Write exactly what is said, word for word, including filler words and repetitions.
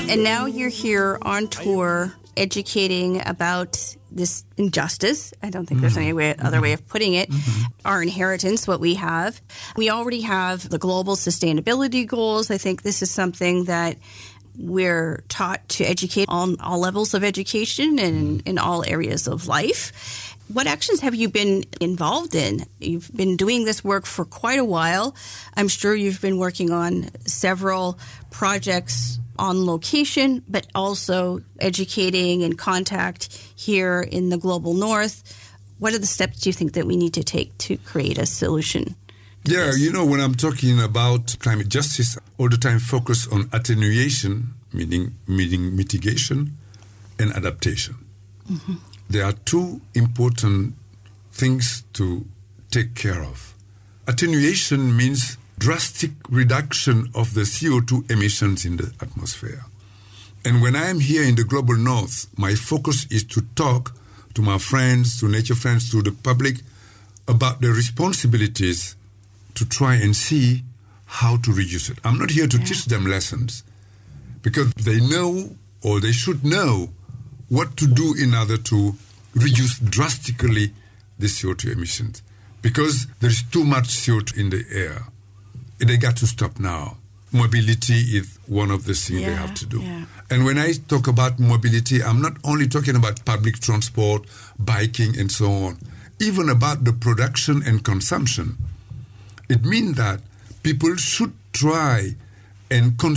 And now you're here on tour educating about this injustice. I don't think mm-hmm. there's any way, other mm-hmm. way of putting it. Mm-hmm. Our inheritance, what we have. We already have the global sustainability goals. I think this is something that we're taught to educate on all levels of education and in all areas of life. What actions have you been involved in? You've been doing this work for quite a while. I'm sure you've been working on several projects on location, but also educating and contact here in the global north. What are the steps do you think that we need to take to create a solution? Yeah, this? you know, when I'm talking about climate justice, all the time focus on attenuation, meaning, meaning mitigation, and adaptation. Mm-hmm. There are two important things to take care of. Attenuation means drastic reduction of the C O two emissions in the atmosphere. And when I am here in the global north, my focus is to talk to my friends, to nature friends, to the public about the responsibilities to try and see how to reduce it. I'm not here to yeah. teach them lessons because they know or they should know what to do in order to reduce drastically the C O two emissions because there is too much C O two in the air. They got to stop now. Mobility is one of the things yeah, they have to do. Yeah. And when I talk about mobility, I'm not only talking about public transport, biking, and so on, even about the production and consumption. It means that people should try and consume